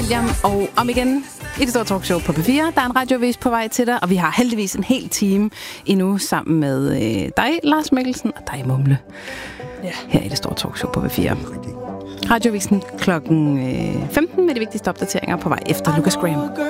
William og om igen i det store talkshow på P4. Der er en radiovis på vej til dig, og vi har heldigvis en hel time endnu sammen med dig, Lars Mikkelsen, og dig, Mumle. Ja. Her i det store talkshow på P4. Radiovisen klokken 15 med de vigtigste opdateringer på vej efter Lucas Graham.